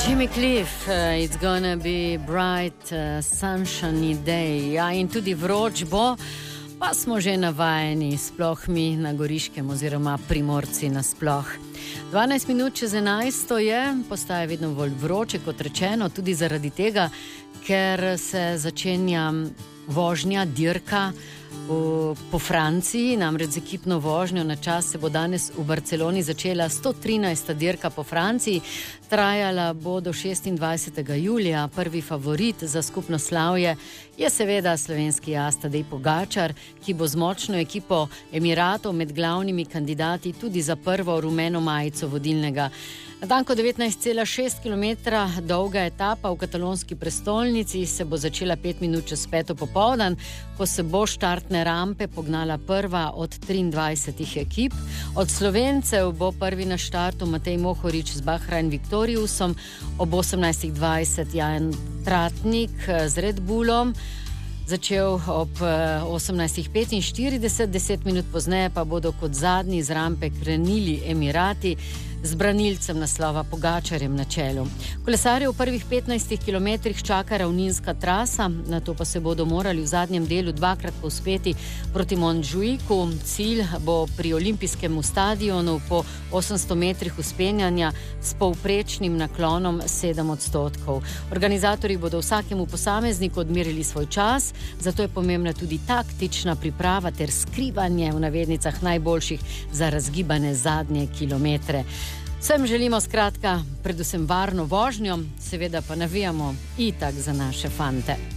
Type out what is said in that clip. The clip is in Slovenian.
Jimmy Cliff, it's gonna be bright, sunshiny day. Ja, in tudi vroč bo, pa smo že navajeni, sploh mi na Goriškem oziroma Primorci nasploh. 12 minut čez 11 je, postaje vedno bolj vroče, kot rečeno, tudi zaradi tega, ker se začenja vožnja, dirka po Franciji, namreč z ekipno vožnjo na čas se bo danes v Barceloni začela 113. dirka po Franciji, trajala bo do 26. julija. Prvi favorit za skupno slavje je seveda slovenski as Tadej Pogačar, ki bo z močno ekipo Emiratov med glavnimi kandidati tudi za prvo rumeno majico vodilnega. Natanko 19,6 km dolga etapa v katalonski prestolnici se bo začela 5 minut čez 5. popoldan, ko se bo štartne rampe pognala prva od 23 ekip. Od Slovencev bo prvi na štartu Matej Mohorič z Bahrain Victoriusom, ob 18:20 Jan Tratnik z Red Bullom, začel ob 18:45, 10 minut pozneje pa bodo kot zadnji z rampe krenili Emirati z branilcem naslova Pogačarjem na čelu. Kolesarje v prvih 15 kilometrih čaka ravninska trasa, nato pa se bodo morali v zadnjem delu dvakrat povzpeti proti Montjuiku. Cilj bo pri olimpijskem stadionu po 800 metrih vzpenjanja s povprečnim naklonom 7%. Organizatorji bodo vsakemu posamezniku odmerili svoj čas, zato je pomembna tudi taktična priprava ter skrivanje v navednicah najboljših za razgibane zadnje kilometre. Vsem želimo skratka predvsem varno vožnjo, seveda pa navijamo itak za naše fante.